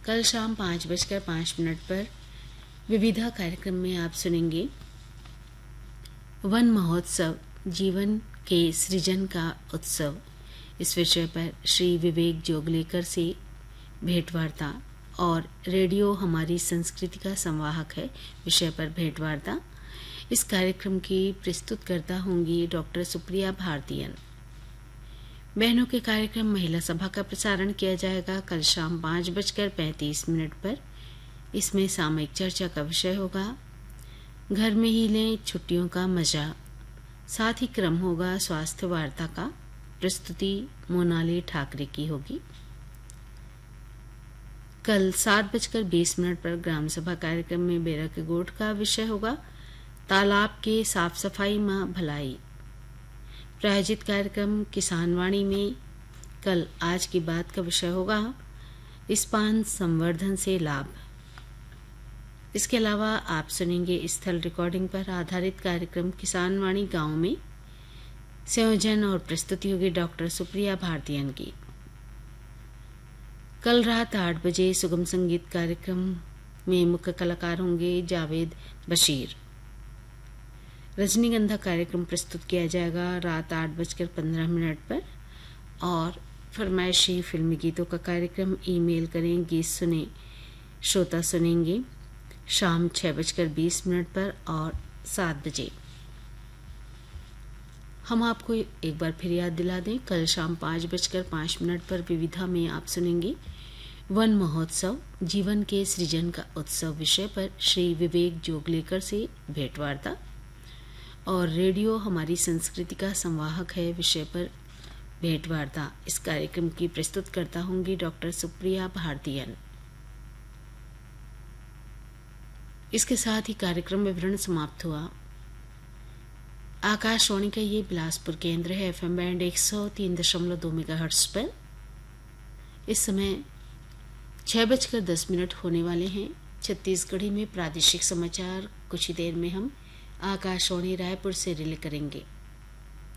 कल शाम 5:05 पर विविधा कार्यक्रम में आप सुनेंगे वन महोत्सव जीवन के सृजन का उत्सव। इस विषय पर श्री विवेक जोगलेकर से भेंटवार्ता और रेडियो हमारी संस्कृति का संवाहक है विषय पर भेंटवार्ता। इस कार्यक्रम की प्रस्तुतकर्ता होंगी डॉक्टर सुप्रिया भारतीयन। बहनों के कार्यक्रम महिला सभा का प्रसारण किया जाएगा कल शाम 5:35 पर। इसमें सामयिक चर्चा का विषय होगा घर में ही लें छुट्टियों का मजा। साथ ही क्रम होगा स्वास्थ्य वार्ता का। प्रस्तुति मोनाली ठाकरे की होगी। कल 7:20 पर ग्राम सभा कार्यक्रम में बेरा के गोठ का विषय होगा तालाब के साफ सफाई मां भलाई। प्रायोजित कार्यक्रम किसान वाणी में कल आज की बात का विषय होगा इस्पान संवर्धन से लाभ। इसके अलावा आप सुनेंगे स्थल रिकॉर्डिंग पर आधारित कार्यक्रम किसान वाणी गांव में। संयोजन और प्रस्तुति होगी डॉक्टर सुप्रिया भारतीयन की। कल रात 8 बजे सुगम संगीत कार्यक्रम में मुख्य कलाकार होंगे जावेद बशीर। रजनीगंधा कार्यक्रम प्रस्तुत किया जाएगा रात 8:15 पर। और फरमाइशी फिल्मी गीतों का कार्यक्रम ईमेल करें गीत सुने श्रोता सुनेंगे शाम 6:20 पर और 7 बजे। हम आपको एक बार फिर याद दिला दें कल शाम 5:05 पर विविधा में आप सुनेंगे वन महोत्सव जीवन के सृजन का उत्सव विषय पर श्री विवेक जोगलेकर से भेंटवार्ता और रेडियो हमारी संस्कृति का संवाहक है विषय पर भेंटवार्ता। इस कार्यक्रम की प्रस्तुतकर्ता होंगी डॉक्टर सुप्रिया भारतीयन। इसके साथ ही कार्यक्रम विवरण समाप्त हुआ। आकाशवाणी का ये बिलासपुर केंद्र है FM बैंड 103.2 मेगाहर्ट्ज पर। इस समय 6:10 होने वाले हैं। छत्तीसगढ़ी में प्रादेशिक समाचार कुछ ही देर में हम आकाशवाणी रायपुर से रिले करेंगे।